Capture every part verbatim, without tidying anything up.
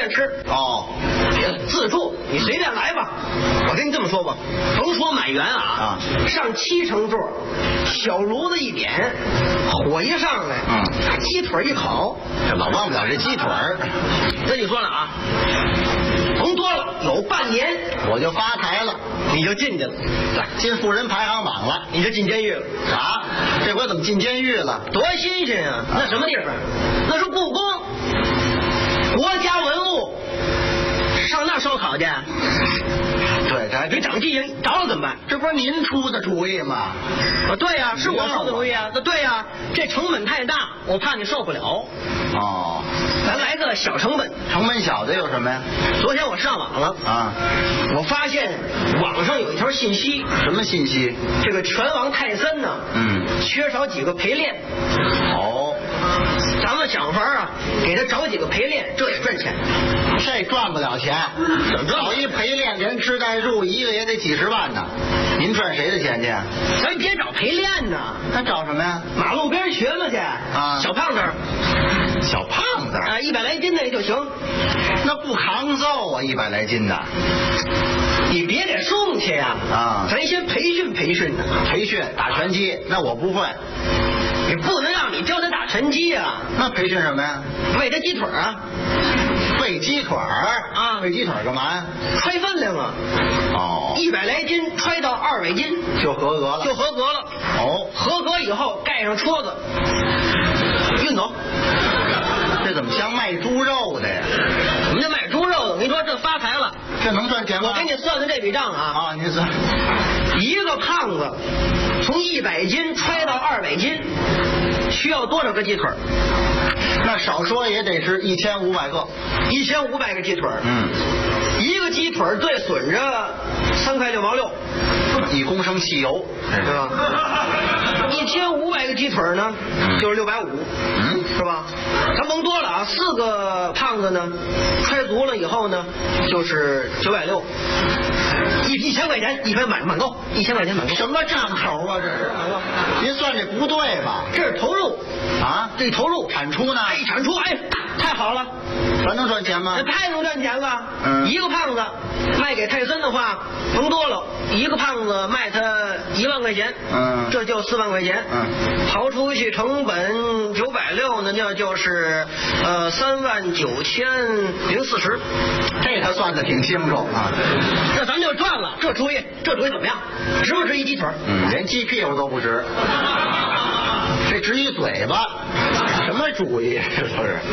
便吃。 哦， 自助你随便来吧。我跟你这么说吧，甭说满员啊， 啊上七成座，小炉子一点，火一上来， 嗯， 鸡腿一烤， 这老忘不了这鸡腿儿。 这就说了啊，甭多了，有半年我就发财了， 你就进去了， 进富人排行榜了。 你就进监狱了。 啊，这回怎么进监狱了？ 多新鲜啊！那什么地方？那是故宫，国家文物，上那烧烤去？ 对，这还你长记性着了怎么办？ 这不是您出的主意吗？ 啊，对呀、啊，是我出的主意啊。那对呀、啊，这成本太大，我怕你受不了。 哦， 咱来个小成本。 成本小的有什么呀？ 昨天我上网了啊， 我发现网上有一条信息。 什么信息？ 这个拳王泰森呢， 嗯， 缺少几个陪练。 哦， 咱们想法啊，给他找几个陪练，这也赚钱。 这赚不了钱， 怎么赚？ 找一陪练连吃带住，一个也得几十万呢。您赚谁的钱去？ 咱别找陪练呢， 那找什么呀？ 马路边学嘛去。 啊， 小胖子， 小胖子啊，一百来斤的就行。 那不扛揍啊，一百来斤的。 你别给送去呀！ 啊， 咱先培训培训呢。 培训打拳击，那我不会。 你不能让你教他打拳击啊！ 那培训什么呀？ 喂他鸡腿啊！ 喂鸡腿儿啊！ 喂鸡腿干嘛呀？ 揣分量啊！ 哦， 一百来斤揣到二百斤就合格了， 就合格了。 哦， 合格以后盖上戳子，运走。 这怎么像卖猪肉的呀？ 什么叫卖猪肉的？我跟你说，这发财了。 这能赚钱吗？ 我给你算算这笔账啊！ 啊，您算。 一个胖子从一百斤揣到二百斤，需要多少个鸡腿？ 那少说也得是一千五百个， 一千五百个鸡腿。 嗯， 一个鸡腿最损着三块六毛六， 一公升汽油， 对吧？一千五百个鸡腿呢，就是六百五， 嗯， 是吧？咱甭多了啊，四个胖子呢，揣足了以后呢，就是九百六，一一千块钱，一分满满够，一千块钱满够。 什么账头啊？这是？您算这不对吧？ 这是投入啊， 这投入产出呢？ 哎，产出哎，太好了， 咱能赚钱吗？ 那太能赚钱了。 嗯， 一个胖子卖给泰森的话，甭多了，一个胖子卖他一万块钱， 嗯， 这就四万块钱， 嗯， 刨出去成本九百六呢，那就是呃三万九千零四十， 这他算的挺清楚啊。 那咱们就赚了。这主意，这主意怎么样？值不值一鸡腿？ 嗯，连鸡屁股都不值，这值一嘴巴。什么主意？这都是。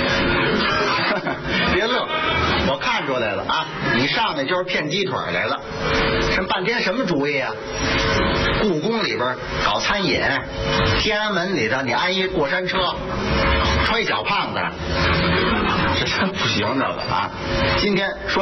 别乐，我看出来了啊！你上来就是骗鸡腿来了，这半天什么主意啊？故宫里边搞餐饮，天安门里头你安一过山车，揣小胖子，这真不行这个啊！今天说。